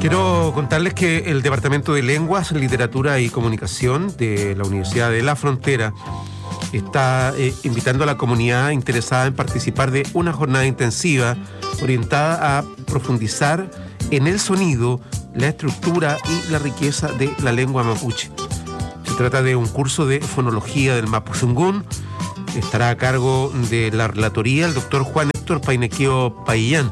Quiero contarles que el Departamento de Lenguas, Literatura y Comunicación de la Universidad de La Frontera está invitando a la comunidad interesada en participar de una jornada intensiva orientada a profundizar en el sonido, la estructura y la riqueza de la lengua mapuche. Se trata de un curso de fonología del Mapuzungún. Estará a cargo de la relatoría el doctor Juan Héctor Painequeo Paillán.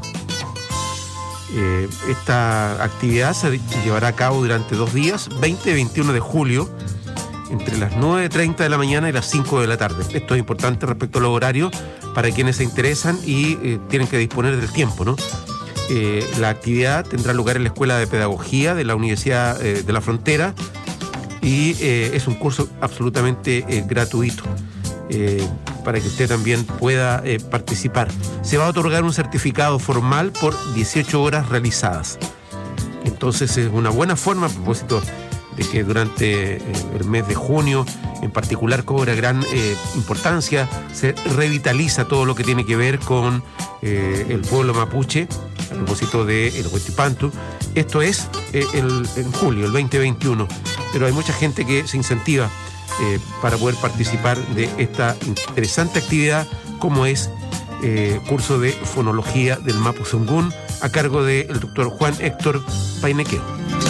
Esta actividad se llevará a cabo durante 2 días, 20 y 21 de julio, entre las 9:30 de la mañana y las 5 de la tarde. Esto es importante respecto a los horarios para quienes se interesan y tienen que disponer del tiempo, ¿no? La actividad tendrá lugar en la Escuela de Pedagogía de la Universidad de La Frontera y es un curso absolutamente gratuito. Para que usted también pueda participar. Se va a otorgar un certificado formal por 18 horas realizadas. Entonces es una buena forma, a propósito de que durante el mes de junio en particular cobra gran importancia, se revitaliza todo lo que tiene que ver con el pueblo mapuche, a propósito del Huetipantu. Esto es en julio, el 2021, pero hay mucha gente que se incentiva para poder participar de esta interesante actividad como es curso de fonología del Mapuzungún a cargo del doctor Juan Héctor Painequeo.